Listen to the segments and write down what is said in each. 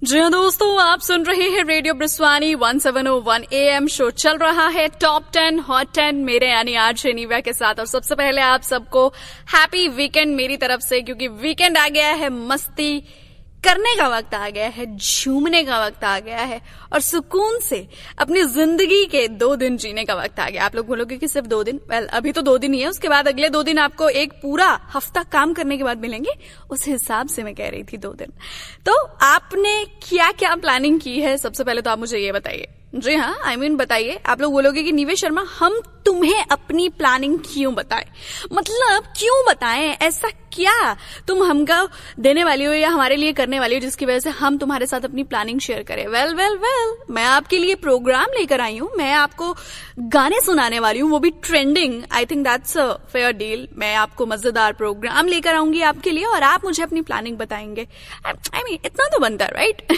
जी हाँ दोस्तों, आप सुन रहे हैं रेडियो ब्रिस्वानी 1701 AM। शो चल रहा है टॉप 10 हॉट 10 मेरे यानी आरजे नीवा के साथ। और सबसे पहले आप सबको हैप्पी वीकेंड मेरी तरफ से, क्योंकि वीकेंड आ गया है, मस्ती करने का वक्त आ गया है, झूमने का वक्त आ गया है और सुकून से अपनी जिंदगी के 2 दिन जीने का वक्त आ गया। आप लोग बोलोगे कि सिर्फ 2 दिन, वेल अभी तो 2 दिन ही है, उसके बाद अगले 2 दिन आपको एक पूरा हफ्ता काम करने के बाद मिलेंगे। उस हिसाब से मैं कह रही थी 2 दिन। तो आपने क्या क्या प्लानिंग की है, सबसे पहले तो आप मुझे ये बताइए। जी हाँ, बताइए। आप लोग बोलोगे कि नीवे शर्मा हम तुम्हें अपनी प्लानिंग क्यों बताएं, मतलब क्यों बताएं, ऐसा क्या तुम हमको देने वाली हो या हमारे लिए करने वाली हो जिसकी वजह से हम तुम्हारे साथ अपनी प्लानिंग शेयर करें। वेल मैं आपके लिए प्रोग्राम लेकर आई हूं, मैं आपको गाने सुनाने वाली हूं, वो भी trending. I think that's a fair deal. मैं आपको मजेदार प्रोग्राम लेकर आऊंगी आपके लिए और आप मुझे अपनी प्लानिंग बताएंगे। इतना तो बनता है, राइट?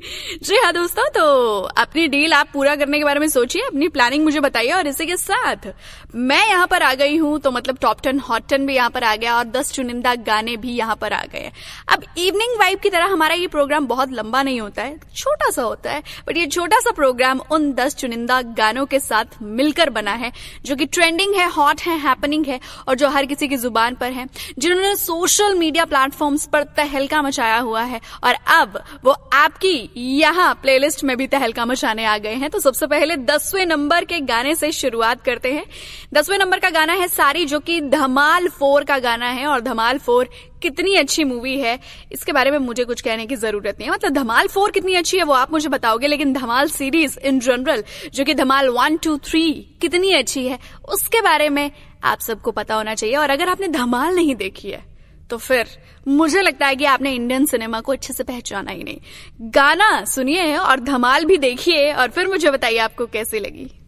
जी हाँ दोस्तों, तो अपनी डील आप पूरा करने के बारे में सोचिए, अपनी प्लानिंग मुझे बताइए। और इसी के साथ मैं यहाँ पर आ गई हूँ, तो मतलब टॉप 10 हॉट 10 भी यहाँ पर आ गया और 10 चुनिंदा गाने भी यहाँ पर आ गए। अब इवनिंग वाइब की तरह हमारा ये प्रोग्राम बहुत लंबा नहीं होता है, छोटा सा होता है, बट ये छोटा सा प्रोग्राम उन 10 चुनिंदा गानों के साथ मिलकर बना है जो कि ट्रेंडिंग है, हॉट है, हैपनिंग है और जो हर किसी की जुबान पर है, जिन्होंने सोशल मीडिया प्लेटफॉर्म्स पर तहलका मचाया हुआ है और अब वो आपकी यहाँ प्लेलिस्ट में भी तहलका मचाने आ गए हैं। तो सबसे पहले 10वें नंबर के गाने से शुरुआत करते हैं। 10वें नंबर का गाना है सारी, जो कि धमाल 4 का गाना है। और धमाल 4 कितनी अच्छी मूवी है, इसके बारे में मुझे कुछ कहने की जरूरत नहीं है। मतलब धमाल 4 कितनी अच्छी है वो आप मुझे बताओगे, लेकिन धमाल सीरीज इन जनरल, जो कि धमाल 1, 2, 3 कितनी अच्छी है, उसके बारे में आप सबको पता होना चाहिए। और अगर आपने धमाल नहीं देखी है तो फिर मुझे लगता है कि आपने इंडियन सिनेमा को अच्छे से पहचाना ही नहीं। गाना सुनिए और धमाल भी देखिए और फिर मुझे बताइए आपको कैसी लगी।